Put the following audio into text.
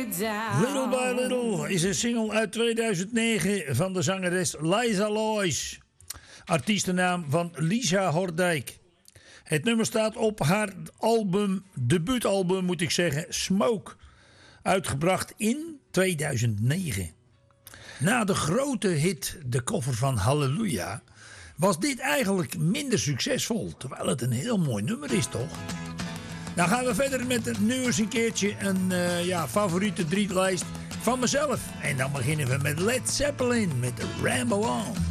Little by Little is een single uit 2009 van de zangeres Liza Loys. Artiestennaam van Lisa Hordijk. Het nummer staat op haar debuutalbum moet ik zeggen, Smoke. Uitgebracht in 2009. Na de grote hit, de cover van Hallelujah, was dit eigenlijk minder succesvol. Terwijl het een heel mooi nummer is, toch? Nou gaan we verder met nu eens een keertje een favoriete drietlijst van mezelf. En dan beginnen we met Led Zeppelin met Ramble On.